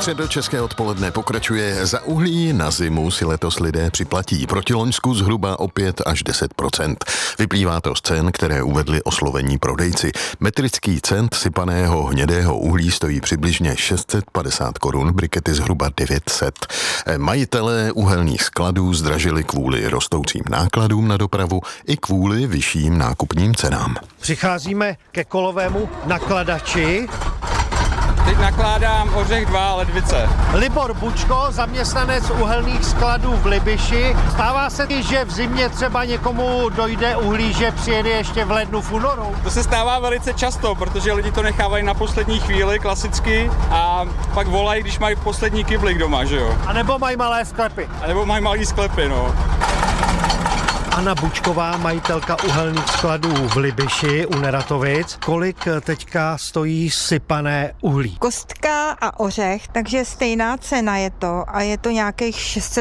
Středočeské odpoledne pokračuje. Za uhlí na zimu si letos lidé připlatí proti loňsku zhruba o 5 až 10%. Vyplývá to z cen, které uvedli oslovení prodejci. Metrický cent sypaného hnědého uhlí stojí přibližně 650 korun, brikety zhruba 900. Majitelé uhelných skladů zdražili kvůli rostoucím nákladům na dopravu i kvůli vyšším nákupním cenám. Přicházíme ke kolovému nakladači. Teď nakládám Ořech 2 ledvice. Libor Bučko, zaměstnanec uhelných skladů v Libiši. Stává se, že v zimě třeba někomu dojde uhlí, že přijede ještě v lednu, v únoru? To se stává velice často, protože lidi to nechávají na poslední chvíli klasicky a pak volají, když mají poslední kyblik doma, že jo? A nebo mají malé sklepy. A nebo mají malý sklepy, no. Anna Bučková, majitelka uhelných skladů v Libiši u Neratovic. Kolik teďka stojí sypané uhlí? Kostka a ořech, takže stejná cena je to a je to nějakých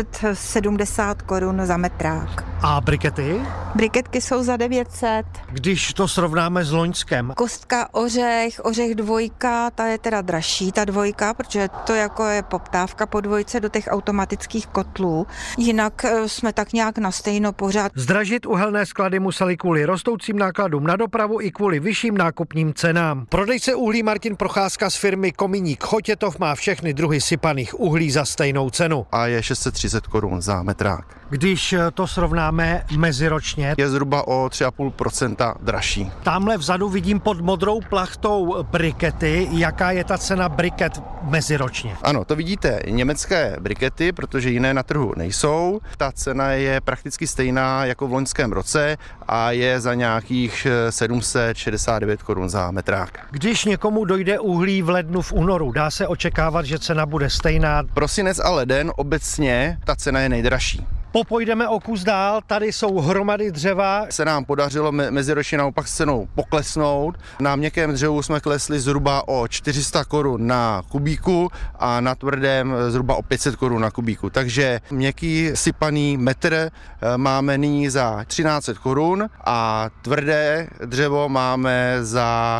670 korun za metrák. A brikety? Briketky jsou za 900. Když to srovnáme s loňskem. Kostka, ořech 2, ta je teda dražší, ta 2, protože to jako je poptávka po 2 do těch automatických kotlů. Jinak jsme tak nějak na stejno pořád. Zdražit uhelné sklady museli kvůli rostoucím nákladům na dopravu i kvůli vyšším nákupním cenám. Prodejce uhlí Martin Procházka z firmy Komíník Chotětov má všechny druhy sypaných uhlí za stejnou cenu. A je 630 korun za metrák. Když to srovnáme meziročně, je zhruba o 3,5% dražší. Tamhle vzadu vidím pod modrou plachtou brikety. Jaká je ta cena briket meziročně? Ano, to vidíte, německé brikety, protože jiné na trhu nejsou. Ta cena je prakticky stejná jako v loňském roce a je za nějakých 769 korun za metrák. Když někomu dojde uhlí v lednu, v únoru, dá se očekávat, že cena bude stejná? Prosinec a leden obecně ta cena je nejdražší. Popojdeme o kus dál, tady jsou hromady dřeva. Se nám podařilo meziročně naopak s cenou poklesnout. Na měkkém dřevu jsme klesli zhruba o 400 korun na kubíku a na tvrdém zhruba o 500 korun na kubíku. Takže měkký sypaný metr máme nyní za 1300 korun a tvrdé dřevo máme za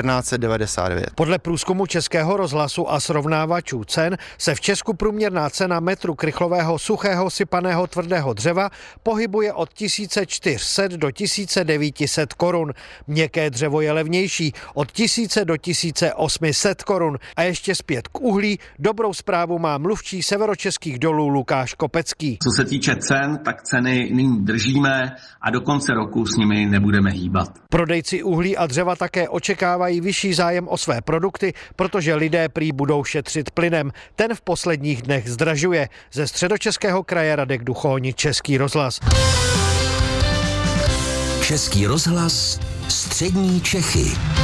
1499. Podle průzkumu Českého rozhlasu a srovnávačů cen se v Česku průměrná cena metru krychlového suchého sypaného tvrdého dřeva pohybuje od 1400 do 1900 korun. Měkké dřevo je levnější od 1000 do 1800 korun. A ještě zpět k uhlí. Dobrou zprávu má mluvčí severočeských dolů Lukáš Kopecký. Co se týče cen, tak ceny nyní držíme a do konce roku s nimi nebudeme hýbat. Prodejci uhlí a dřeva také očekávají vyšší zájem o své produkty, protože lidé prý budou šetřit plynem. Ten v posledních dnech zdražuje. Ze Středočeského kraje Radek Duchoň, Český rozhlas. Český rozhlas, střední Čechy.